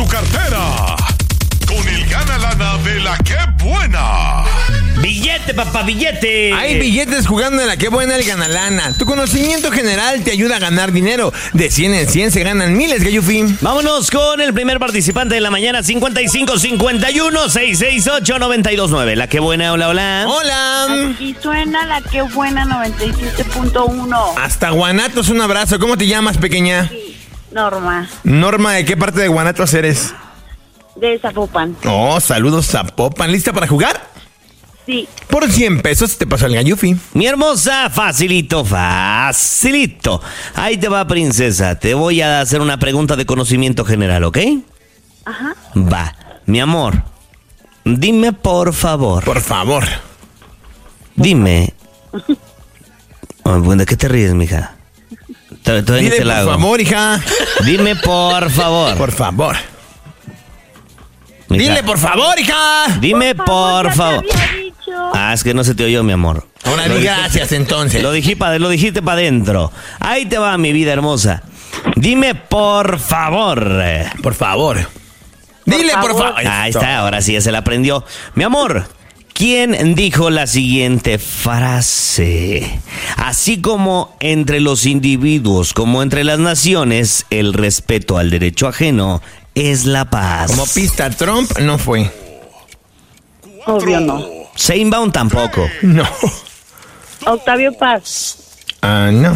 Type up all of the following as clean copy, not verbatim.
cartera con el gana lana de la que buena. ¡Billete, papá, billete! Hay billetes jugando en la que buena el ganalana. Tu conocimiento general te ayuda a ganar dinero. De 100 en 100 se ganan miles, Gayufi. Vámonos con el primer participante de la mañana, 5551-668-929. La que buena, hola, hola. Hola. Aquí suena la que buena 97.1. Hasta Guanatos, un abrazo. ¿Cómo te llamas, pequeña? Norma, Norma, ¿de qué parte de Guanatos eres? de Zapopan. Oh, saludos, Zapopan. ¿Lista para jugar? Sí. Por 100 pesos te pasó el Gayufi. Mi hermosa, facilito, facilito. Ahí te va, princesa. Te voy a hacer una pregunta de conocimiento general, ¿ok? Ajá. Va. Mi amor, dime por favor. Por favor. Dime. Oh, bueno, ¿de qué te ríes, mija? Dile por favor, hija. Dime por favor. Por favor. Mija. Dile por favor, hija. Dime por ya favor. te había dicho. Ah, es que no se te oyó, mi amor. Ahora di gracias, entonces. Lo dijiste para adentro. Ahí te va, mi vida hermosa. Dime por favor. Por favor. Dile por favor. Ahí está, ahora sí ya se la aprendió. Mi amor, ¿quién dijo la siguiente frase? Así como entre los individuos, como entre las naciones, el respeto al derecho ajeno es la paz. Como pista, Trump no fue. Obvio no. Sheinbaum tampoco. No. Octavio Paz. No.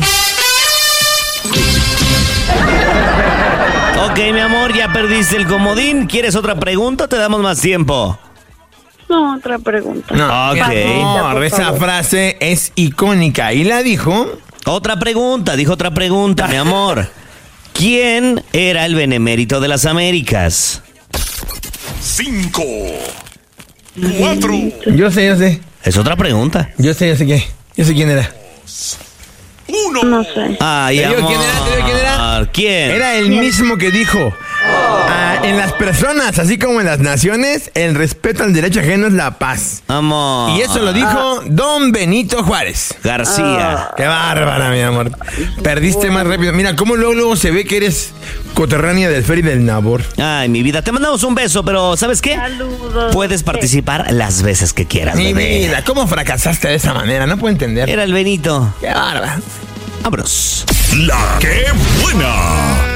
Ok, mi amor, ya perdiste el comodín. ¿Quieres otra pregunta o te damos más tiempo? No, otra pregunta. No. Ok. No, por esa favor. frase es icónica y la dijo. Otra pregunta, dijo otra pregunta, mi amor. ¿Quién era el benemérito de las Américas? 5, 4, Yo sé. Es otra pregunta. Yo sé quién era. 1. No sé. Ay, ¿Te digo amor. quién era? ¿Quién? Era el mismo que dijo. En las personas, así como en las naciones, el respeto al derecho ajeno es la paz. Amor. Y eso lo dijo Don Benito Juárez. García. Qué bárbara, mi amor. Perdiste más rápido. Mira, cómo luego se ve que eres coterránea del Fer y del Nabor. Ay, mi vida, te mandamos un beso, pero ¿sabes qué? Saludos. Puedes participar las veces que quieras, Mi bebé. vida, ¿cómo fracasaste de esa manera? No puedo entender. Era el Benito. Qué bárbara. Vámonos. La que buena.